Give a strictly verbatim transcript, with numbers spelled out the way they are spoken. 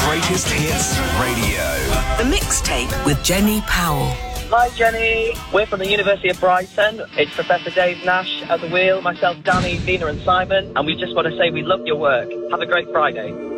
Greatest Hits Radio. The Mixtape with Jenny Powell. Hi Jenny, we're from the University of Brighton. It's Professor Dave Nash at the wheel, myself, Danny, Dina and Simon, and we just want to say we love your work. Have a great Friday.